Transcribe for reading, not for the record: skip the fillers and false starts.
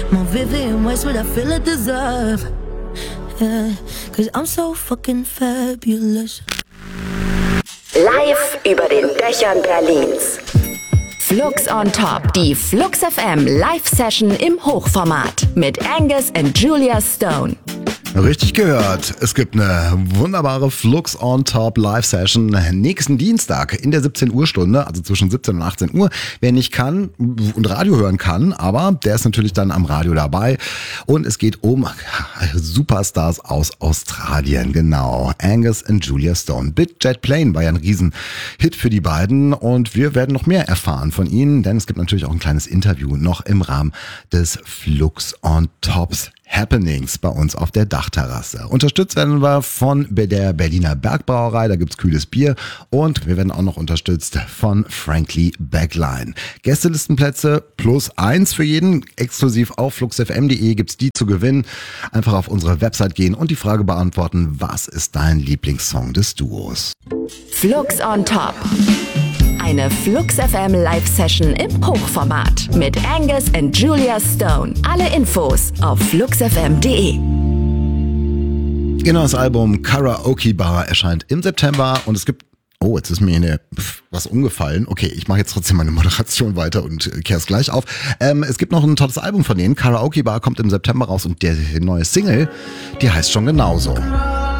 More Vivian West, what I feel I deserve. Yeah, cause I'm so fucking fabulous. Live über den Dächern Berlins. Flux on Top, die Flux FM Live-Session im Hochformat mit Angus and Julia Stone. Richtig gehört. Es gibt eine wunderbare Flux on Top Live-Session nächsten Dienstag in der 17 Uhr Stunde, also zwischen 17 und 18 Uhr. Wer nicht kann und Radio hören kann, aber der ist natürlich dann am Radio dabei. Und es geht um Superstars aus Australien, genau. Angus und Julia Stone. Big Jet Plane war ja ein Riesenhit für die beiden und wir werden noch mehr erfahren von ihnen, denn es gibt natürlich auch ein kleines Interview noch im Rahmen des Flux on Tops Happenings bei uns auf der Dachterrasse. Unterstützt werden wir von der Berliner Bergbrauerei, da gibt's kühles Bier und wir werden auch noch unterstützt von Frankly Backline. Gästelistenplätze +1 für jeden, exklusiv auf fluxfm.de gibt's die zu gewinnen. Einfach auf unsere Website gehen und die Frage beantworten, was ist dein Lieblingssong des Duos? Flux on Top. Eine Flux FM Live-Session im Hochformat mit Angus and Julia Stone. Alle Infos auf fluxfm.de. Genau, das Album Karaoke Bar erscheint im September und es gibt... Oh, jetzt ist mir hier was umgefallen. Okay, ich mache jetzt trotzdem meine Moderation weiter und kehre es gleich auf. Es gibt noch ein tolles Album von denen. Karaoke Bar kommt im September raus und der neue Single, die heißt schon genauso.